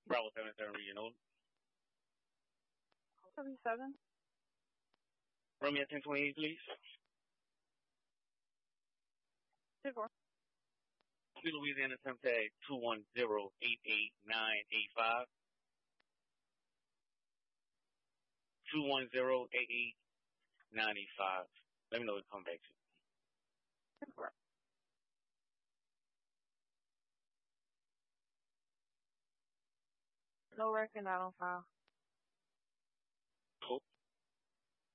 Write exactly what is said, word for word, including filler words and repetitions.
Bravo seven seven Regional. seventy-seven. Romeo ten twenty-eight, please. two four. To Louisiana temp tag two one zero eight eight nine eight five. two one zero eight eight nine eight five. Let me know when to come back to. No record not on file. Cool.